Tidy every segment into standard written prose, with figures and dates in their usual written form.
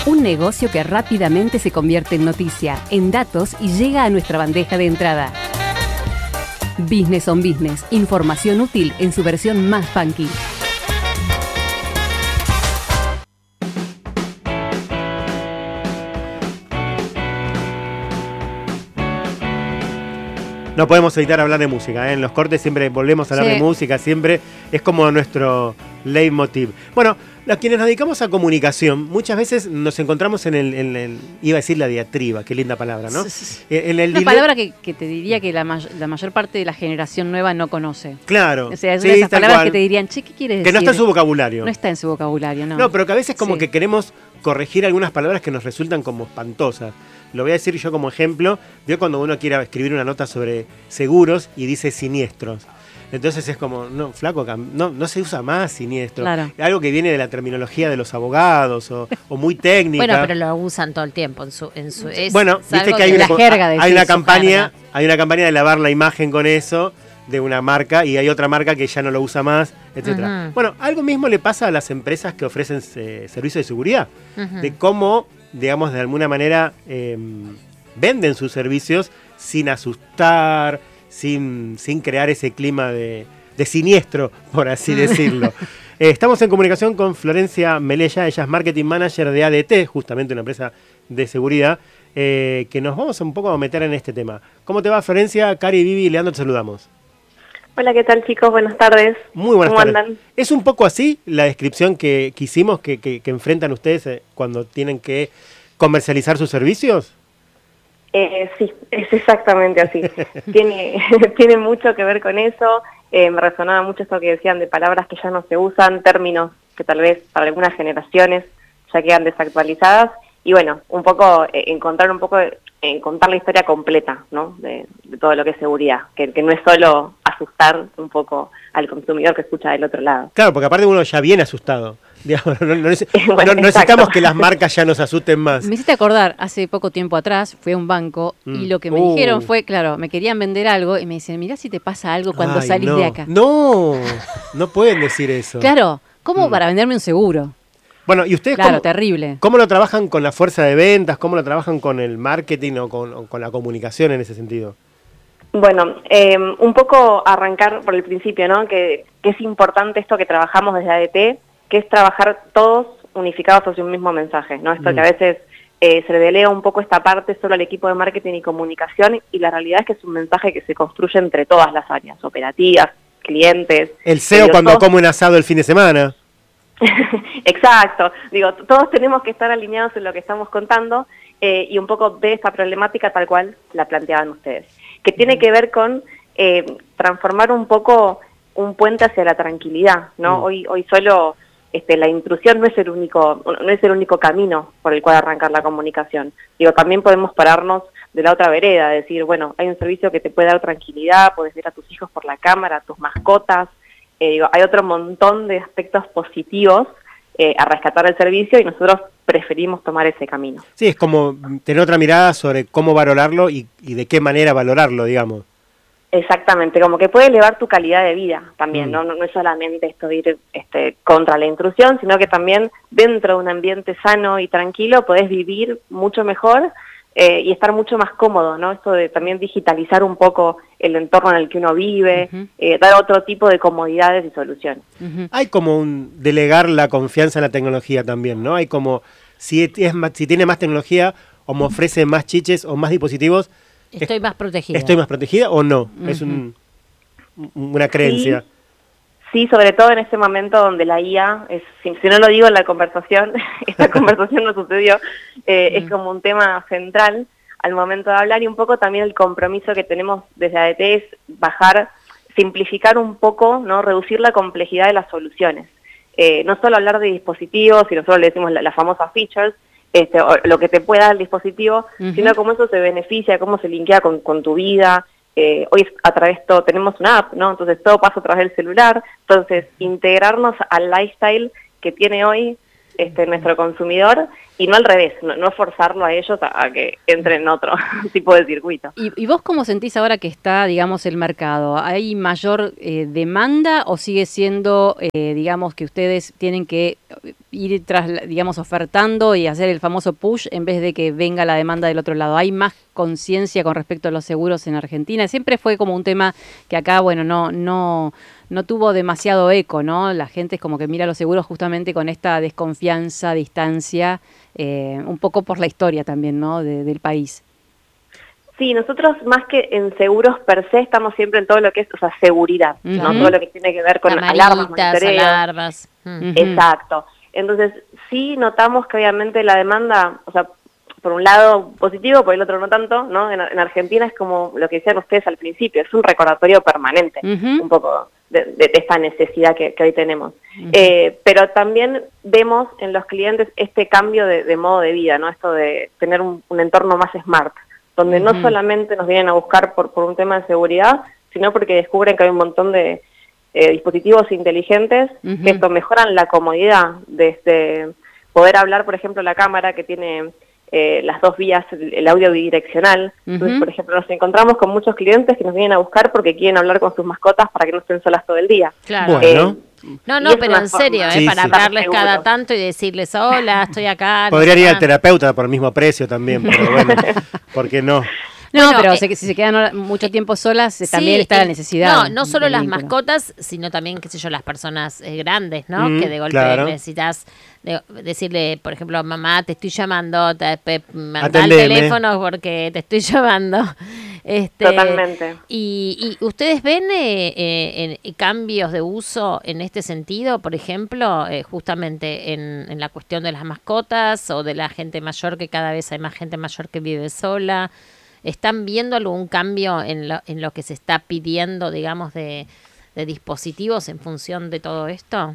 Un negocio que rápidamente se convierte en noticia, en datos y llega a nuestra bandeja de entrada. Business on Business, información útil en su versión más funky. No podemos evitar hablar de música, ¿eh? En los cortes siempre volvemos a hablar de música, siempre es como nuestro leitmotiv. Bueno, los quienes nos dedicamos a comunicación, muchas veces nos encontramos en el iba a decir la diatriba, qué linda palabra, ¿no? Una palabra que te diría que la mayor parte de la generación nueva no conoce. Claro. O sea, es una de esas palabras que te dirían, che, ¿qué quieres decir? Que no está en su vocabulario. No está en su vocabulario, ¿no? No, pero que a veces como que queremos corregir algunas palabras que nos resultan como espantosas. Lo voy a decir yo como ejemplo. Veo cuando uno quiere escribir una nota sobre seguros y dice siniestros. Entonces es como, no, flaco, no se usa más siniestro. Claro. Algo que viene de la terminología de los abogados o muy técnica. Bueno, pero lo usan todo el tiempo bueno, viste que hay una campaña de lavar la imagen con eso de una marca y hay otra marca que ya no lo usa más, etcétera. Bueno, algo mismo le pasa a las empresas que ofrecen servicios de seguridad, de cómo, digamos, de alguna manera venden sus servicios sin asustar, sin crear ese clima de siniestro, por así decirlo. Estamos en comunicación con Florencia Melella, ella es Marketing Manager de ADT, justamente una empresa de seguridad, que nos vamos un poco a meter en este tema. ¿Cómo te va, Florencia? Cari, Vivi y Leandro te saludamos. Hola, ¿qué tal, chicos? Buenas tardes. Muy buenas tardes. ¿Cómo andan? ¿Es un poco así la descripción que hicimos, que enfrentan ustedes cuando tienen que comercializar sus servicios? Sí, es exactamente así. tiene mucho que ver con eso. Me resonaba mucho esto que decían de palabras que ya no se usan, términos que tal vez para algunas generaciones ya quedan desactualizadas. Y bueno, un poco contar la historia completa, ¿no? de todo lo que es seguridad, que no es solo asustar un poco al consumidor que escucha del otro lado. Claro, porque aparte uno ya viene asustado. Digamos, no bueno, necesitamos que las marcas ya nos asusten más. Me hiciste acordar, hace poco tiempo atrás fui a un banco y lo que me dijeron fue, claro, me querían vender algo y me dicen, mirá si te pasa algo cuando salís de acá. No pueden decir eso. Claro, ¿cómo para venderme un seguro? Bueno, ¿y ustedes terrible. ¿Cómo lo trabajan con la fuerza de ventas? ¿Cómo lo trabajan con el marketing o con la comunicación en ese sentido? Bueno, un poco arrancar por el principio, ¿no? Que es importante esto que trabajamos desde ADT, que es trabajar todos unificados hacia un mismo mensaje, ¿no? Esto que a veces se le delega un poco esta parte solo al equipo de marketing y comunicación, y la realidad es que es un mensaje que se construye entre todas las áreas, operativas, clientes. El CEO cuando come un asado el fin de semana. Exacto, digo, todos tenemos que estar alineados en lo que estamos contando y un poco de esta problemática tal cual la planteaban ustedes, que tiene que ver con transformar un poco un puente hacia la tranquilidad, ¿no? Hoy solo la intrusión no es el único camino por el cual arrancar la comunicación. Digo, también podemos pararnos de la otra vereda, decir, bueno, hay un servicio que te puede dar tranquilidad, puedes ver a tus hijos por la cámara, a tus mascotas. Hay otro montón de aspectos positivos a rescatar el servicio y nosotros preferimos tomar ese camino. Sí, es como tener otra mirada sobre cómo valorarlo y de qué manera valorarlo, digamos. Exactamente, como que puede elevar tu calidad de vida también, no es solamente esto de ir contra la intrusión, sino que también dentro de un ambiente sano y tranquilo podés vivir mucho mejor y estar mucho más cómodo, ¿no? Esto de también digitalizar un poco el entorno en el que uno vive, dar otro tipo de comodidades y soluciones. Hay como delegar la confianza en la tecnología también, ¿no? Hay como, si tiene más tecnología o me ofrece más chiches o más dispositivos, estoy más protegida. ¿Estoy más protegida o no? Es una creencia. Sí, sobre todo en este momento donde la IA, si no lo digo en la conversación, esta conversación no sucedió, es como un tema central al momento de hablar y un poco también el compromiso que tenemos desde ADT es simplificar un poco, ¿no? Reducir la complejidad de las soluciones. No solo hablar de dispositivos, y nosotros le decimos las famosas features, o lo que te puede dar el dispositivo, sino cómo eso se beneficia, cómo se linkea con tu vida. Hoy a través de todo tenemos una app, ¿no? Entonces todo pasa a través del celular. Entonces integrarnos al lifestyle que tiene hoy nuestro consumidor y no al revés, no forzarlo a ellos a que entren en otro tipo de circuito. ¿Y vos cómo sentís ahora que está, digamos, el mercado? ¿Hay mayor demanda o sigue siendo, digamos, que ustedes tienen que ir digamos, ofertando y hacer el famoso push en vez de que venga la demanda del otro lado? ¿Hay más conciencia con respecto a los seguros en Argentina? Siempre fue como un tema que acá, bueno, no tuvo demasiado eco, ¿no? La gente es como que mira los seguros justamente con esta desconfianza, distancia, un poco por la historia también, ¿no? del país. Sí, nosotros más que en seguros per se estamos siempre en todo lo que es, o sea, seguridad, ¿no? Todo lo que tiene que ver con alarmas. Exacto. Entonces, sí notamos que obviamente la demanda, o sea, por un lado positivo, por el otro no tanto, ¿no? En Argentina es como lo que decían ustedes al principio, es un recordatorio permanente, un poco de esta necesidad que hoy tenemos. Pero también vemos en los clientes este cambio de modo de vida, ¿no? Esto de tener un entorno más smart, donde no solamente nos vienen a buscar por un tema de seguridad, sino porque descubren que hay un montón de dispositivos inteligentes que esto mejoran la comodidad de poder hablar, por ejemplo, la cámara que tiene las dos vías, el audio bidireccional. Entonces, por ejemplo, nos encontramos con muchos clientes que nos vienen a buscar porque quieren hablar con sus mascotas para que no estén solas todo el día. Claro. Bueno. No, pero en serio, para hablarles cada tanto y decirles, hola, estoy acá. Podrían ir al terapeuta por el mismo precio también, pero bueno, ¿por qué no? No, bueno, pero si se quedan mucho tiempo solas, también está la necesidad. No solo las mascotas, sino también, qué sé yo, las personas grandes, ¿no? Que de golpe necesitas decirle, por ejemplo, mamá, te estoy llamando, manda el teléfono porque te estoy llamando. Totalmente. ¿Y ustedes ven cambios de uso en este sentido, por ejemplo, justamente en la cuestión de las mascotas o de la gente mayor, que cada vez hay más gente mayor que vive sola? ¿Están viendo algún cambio en lo que se está pidiendo, digamos, de dispositivos en función de todo esto?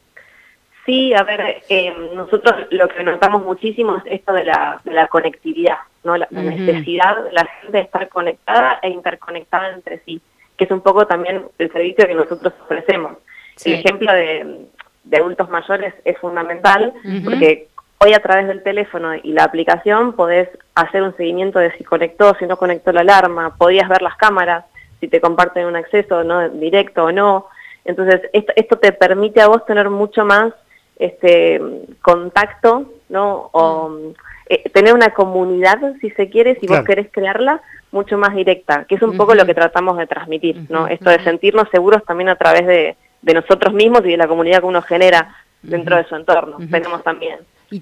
Sí, a ver, nosotros lo que notamos muchísimo es esto de la conectividad, ¿no? La necesidad de la gente de estar conectada e interconectada entre sí, que es un poco también el servicio que nosotros ofrecemos. Sí. El ejemplo de adultos mayores es fundamental porque hoy a través del teléfono y la aplicación podés hacer un seguimiento de si conectó, si no conectó la alarma, podías ver las cámaras, si te comparten un acceso no directo o no. Entonces, esto te permite a vos tener mucho más contacto, ¿no? O tener una comunidad, si se quiere, si vos querés crearla, mucho más directa, que es un poco lo que tratamos de transmitir, ¿no? Esto de sentirnos seguros también a través de nosotros mismos y de la comunidad que uno genera dentro de su entorno. Tenemos también. ¿Y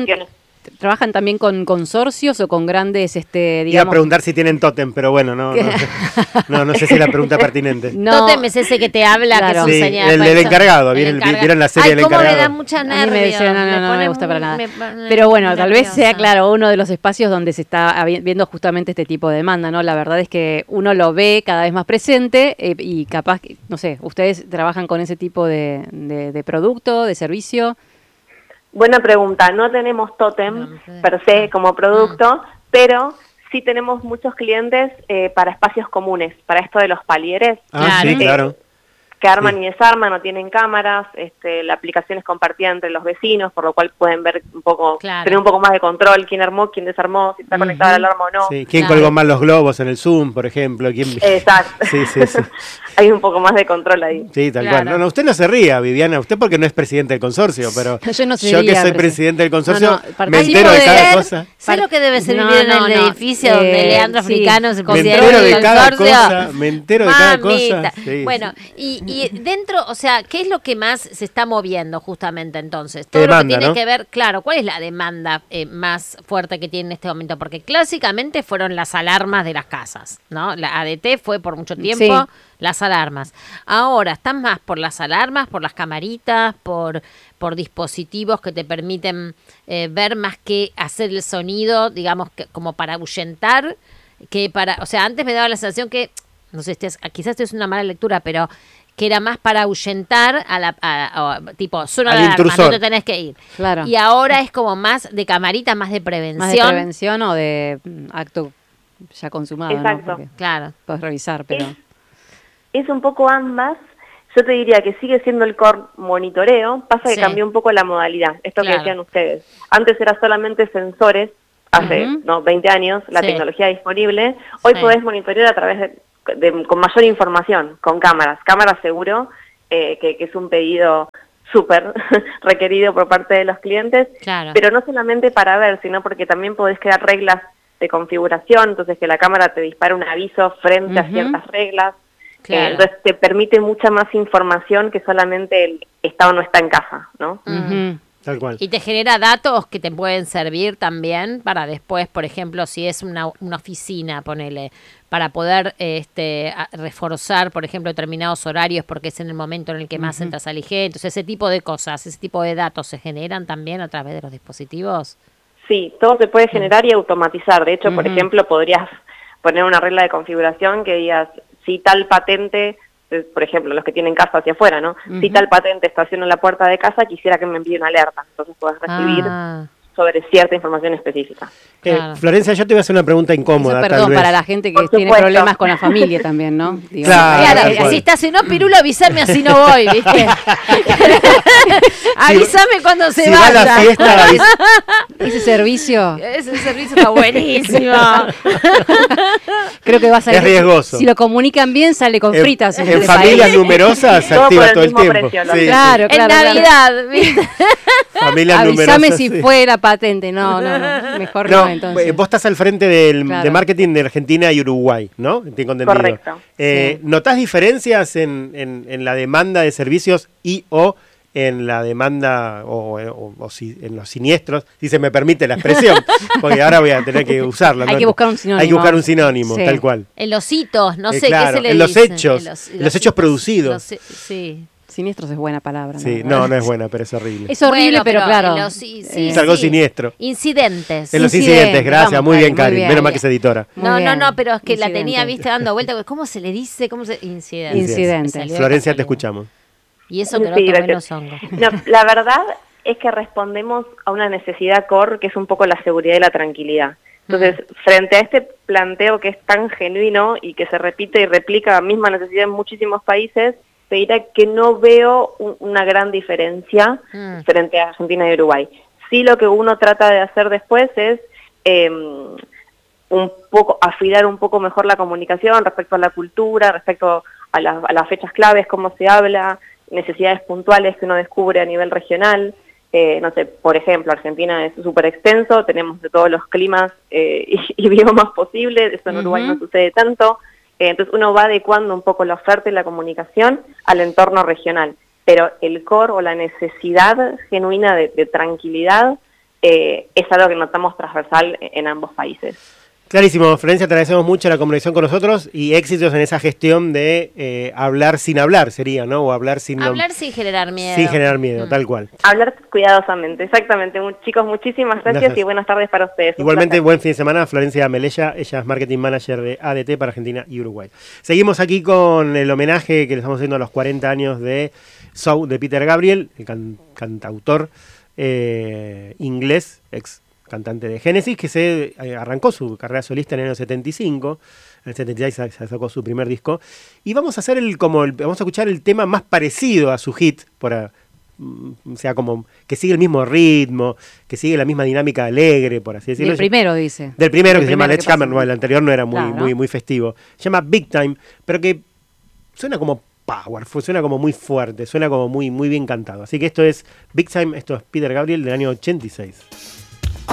trabajan también con consorcios o con grandes, digamos? Iba a preguntar si tienen tótem, pero bueno, no sé si es la pregunta pertinente. Tótem es ese que te habla, claro. Que es un señal. El encargado, ¿vieron la serie El Encargado? Me da mucha nervios. No me gusta para nada. Pero bueno, tal vez sea, claro, uno de los espacios donde se está viendo justamente este tipo de demanda, ¿no? La verdad es que uno lo ve cada vez más presente y capaz, no sé, ¿ustedes trabajan con ese tipo de producto, de servicio? Buena pregunta. No tenemos tótem per se como producto, pero sí tenemos muchos clientes para espacios comunes, para esto de los palieres. Sí, claro. Que arman y desarman, no tienen cámaras, la aplicación es compartida entre los vecinos, por lo cual pueden ver un poco, tener un poco más de control, quién armó, quién desarmó, si está conectada la alarma o no. Sí, quién colgó más los globos en el Zoom, por ejemplo. Exacto. Sí. Hay un poco más de control ahí. Sí, tal cual. No, usted no se ría, Viviana, usted porque no es presidente del consorcio, pero yo que soy presidente del consorcio, me entero de cada cosa. ¿Sabes lo que debe ser vivir en el edificio donde Leandro Africano se me entero de cada cosa, me entero de cada cosa. Sí. Bueno, y dentro, o sea, ¿qué es lo que más se está moviendo justamente entonces? Todo lo que tiene que ver, claro, ¿cuál es la demanda más fuerte que tiene en este momento? Porque clásicamente fueron las alarmas de las casas, ¿no? La ADT fue por mucho tiempo las alarmas. Ahora, ¿están más por las alarmas, por las camaritas, por dispositivos que te permiten ver más que hacer el sonido, digamos, como para ahuyentar, que para, o sea, antes me daba la sensación que, no sé, quizás es una mala lectura, pero que era más para ahuyentar tipo, suena la alarma, no te tenés que ir. Claro. Y ahora es como más de camarita, más de prevención. Más de prevención o de acto ya consumado. Exacto. ¿no? Claro. Puedes revisar, pero... Es un poco ambas. Yo te diría que sigue siendo el core monitoreo, pasa que cambió un poco la modalidad, esto que decían ustedes. Antes era solamente sensores, hace 20 años, la tecnología disponible. Hoy podés monitorear a través con mayor información, con cámaras seguro, que es un pedido súper requerido por parte de los clientes, pero no solamente para ver, sino porque también podés crear reglas de configuración, entonces que la cámara te dispara un aviso frente a ciertas reglas, entonces te permite mucha más información que solamente el está o no está en casa, ¿no? Tal cual. Y te genera datos que te pueden servir también para después, por ejemplo, si es una oficina, ponele, para poder reforzar, por ejemplo, determinados horarios porque es en el momento en el que más entras al IG. Entonces, ese tipo de cosas, ese tipo de datos se generan también a través de los dispositivos. Sí, todo se puede generar y automatizar. De hecho, por ejemplo, podrías poner una regla de configuración que digas, si tal patente, por ejemplo, los que tienen casa hacia afuera, ¿no? Si tal patente estaciona en la puerta de casa, quisiera que me envíe una alerta. Entonces puedes recibir sobre cierta información específica. Florencia, yo te voy a hacer una pregunta incómoda. Eso, perdón, para la gente que tiene problemas con la familia también, ¿no? Digo, claro, si estás en Pirulo, avísame, así no voy, ¿viste? Avísame cuando se vaya. Va a la fiesta, ese servicio está buenísimo. Creo que va a salir. Es riesgoso. Si lo comunican bien, sale con fritas. En familias numerosas se activa todo el tiempo. Claro, en Navidad, ¿viste? Familias avísame numerosas. Si fue la patente. No, mejor no, entonces. Vos estás al frente de marketing de Argentina y Uruguay, ¿no? Tengo entendido. Correcto. ¿Notás diferencias en la demanda de servicios o en la demanda o si, en los siniestros, si se me permite la expresión, porque ahora voy a tener que usarla. Hay que buscar un sinónimo. Hay que buscar un sinónimo, tal cual. En los hitos, no sé claro, qué se le en dice. En los hechos producidos. Sí. Siniestros es buena palabra. Sí, no es buena, pero es horrible. Es horrible, pero claro. Es algo siniestro. Incidentes. En los incidentes, gracias. Vamos, muy bien, Karin. Menos mal que es editora. No, pero es que la tenía, viste, dando vuelta. ¿Cómo se le dice? Incidentes. Florencia, te escuchamos. Y eso que no tomé los hongos. No, la verdad es que respondemos a una necesidad core que es un poco la seguridad y la tranquilidad. Entonces, frente a este planteo que es tan genuino y que se repite y replica la misma necesidad en muchísimos países, te diré que no veo una gran diferencia frente a Argentina y Uruguay. Sí, lo que uno trata de hacer después es un poco afilar un poco mejor la comunicación respecto a la cultura, respecto a las fechas claves, cómo se habla, necesidades puntuales que uno descubre a nivel regional. No sé, por ejemplo, Argentina es súper extenso, tenemos de todos los climas y biomas posibles, eso en Uruguay no sucede tanto. Entonces uno va adecuando un poco la oferta y la comunicación al entorno regional, pero el core o la necesidad genuina de tranquilidad es algo que notamos transversal en ambos países. Clarísimo, Florencia, te agradecemos mucho la comunicación con nosotros y éxitos en esa gestión de hablar sin hablar, sería, ¿no? O hablar sin generar miedo. Sin generar miedo, tal cual. Hablar cuidadosamente, exactamente. Chicos, muchísimas gracias y buenas tardes para ustedes. Igualmente, buen fin de semana. Florencia Melella, ella es Marketing Manager de ADT para Argentina y Uruguay. Seguimos aquí con el homenaje que le estamos haciendo a los 40 años de Soul de Peter Gabriel, el cantautor inglés, ex cantante de Genesis, que se arrancó su carrera solista en el año 75, en el 76 se sacó su primer disco, y vamos a hacer vamos a escuchar el tema más parecido a su hit, o sea, como que sigue el mismo ritmo, que sigue la misma dinámica alegre, por así decirlo. Del primero, dice. Del primero, que se llama Let's Hammer, el anterior no era muy festivo. Se llama Big Time, pero que suena como power, suena como muy fuerte, suena como muy bien cantado. Así que esto es Big Time, esto es Peter Gabriel del año 86.